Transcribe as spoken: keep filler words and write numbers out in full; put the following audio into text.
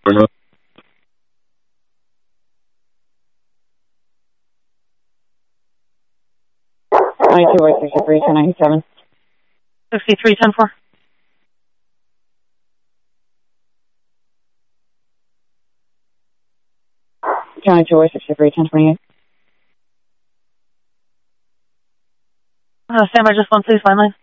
ninety-two by sixty-three, ten ninety-seven. sixty-three, ten four. ninety-two by sixty-three, ten twenty-eight. Uh, stand by just one, please, line line.